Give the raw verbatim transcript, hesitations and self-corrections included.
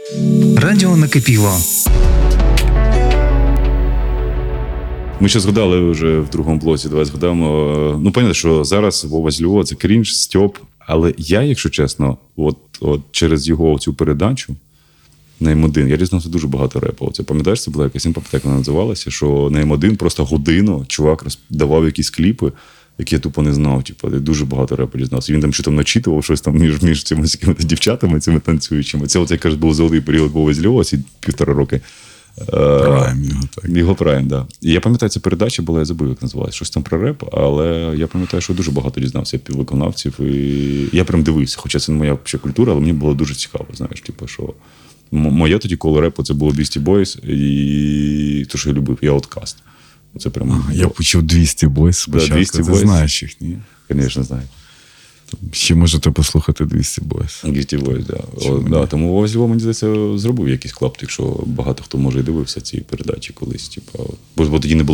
Радіо накипіло. Ми ще згадали вже в другому блоці, давай згадаємо. Ну, понятно, що зараз Вова з Львова – це крінж, стьоп. Але я, якщо чесно, от, от через його цю передачу на М один, я дізнався дуже багато репу. Оце, пам'ятаєш, це була якась імпактека, вона називалася, що на М один просто годину чувак давав якісь кліпи, які я тупо не знав. Типу, я дуже багато репу дізнався. Він там що там начитував щось там між, між цими дівчатами, цими танцюючими. Це, от, я кажу, був золотий період Вова з Львова, ці півтора роки. Прайм його, так. Його прайм, так. Да. І я пам'ятаю, ця передача була, я забув, як називалась, щось там про реп, але я пам'ятаю, що дуже багато дізнався піввиконавців. І я прям дивився, хоча це не моя ще культура, але мені було дуже цікаво, знаєш, типу, що моє тоді коло репу це було Beastie Boys, і те, що я любив, я Outkast. Це прям... Ага, я почув двісті Boys спочатку. Да, двісті Ти Boys. знаєш їх, ні? Звісно, знаю. Ще можете послухати двісті Boys. Beastie Boys, да. О, да. Тому Вова з Львова, мені здається, зробив якийсь клаптик, що багато хто, може, і дивився ці передачі колись. Типу, бо, бо тоді не було